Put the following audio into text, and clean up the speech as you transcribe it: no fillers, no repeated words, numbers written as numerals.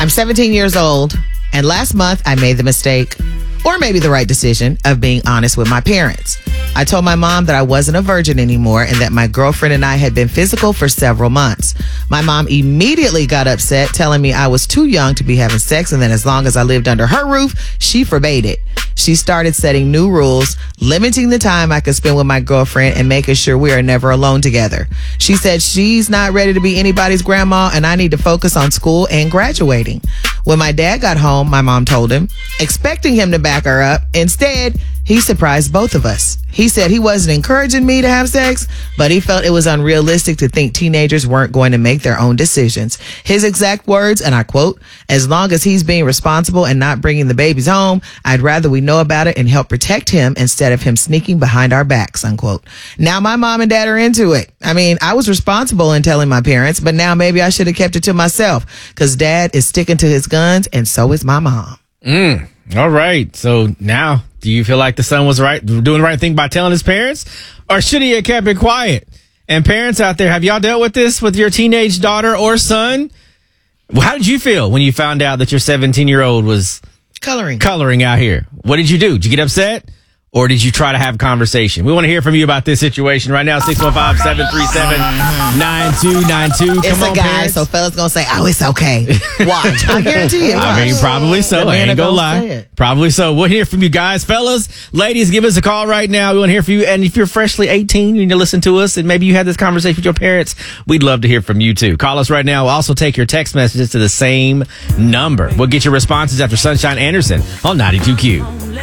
I'm 17 years old, and last month I made the mistake, or maybe the right decision, of being honest with my parents. I told my mom that I wasn't a virgin anymore and that my girlfriend and I had been physical for several months. My mom immediately got upset, telling me I was too young to be having sex and that as long as I lived under her roof, she forbade it. She started setting new rules, limiting the time I could spend with my girlfriend and making sure we are never alone together. She said she's not ready to be anybody's grandma and I need to focus on school and graduating. When my dad got home, my mom told him, expecting him to back her up. Instead, he surprised both of us. He said he wasn't encouraging me to have sex, but he felt it was unrealistic to think teenagers weren't going to make their own decisions. His exact words, and I quote, as long as he's being responsible and not bringing the babies home, I'd rather we know about it and help protect him instead of him sneaking behind our backs, unquote. Now my mom and dad are into it. I mean, I was responsible in telling my parents, but now maybe I should have kept it to myself because dad is sticking to his guns and so is my mom. All right. So now, do you feel like the son was doing the right thing by telling his parents? Or should he have kept it quiet? And parents out there, have y'all dealt with this with your teenage daughter or son? Well, how did you feel when you found out that your 17-year-old was coloring out here? What did you do? Did you get upset? Or did you try to have a conversation? We want to hear from you about this situation right now. 615-737-9292. It's a guy, parents. so fellas gonna say, oh, it's okay. Watch. I guarantee you. I mean, probably so. I ain't gonna lie. Probably so. We'll hear from you guys. Fellas, ladies, give us a call right now. We want to hear from you. And if you're freshly 18 and you listen to us and maybe you had this conversation with your parents, we'd love to hear from you too. Call us right now. We'll also take your text messages to the same number. We'll get your responses after Sunshine Anderson on 92Q.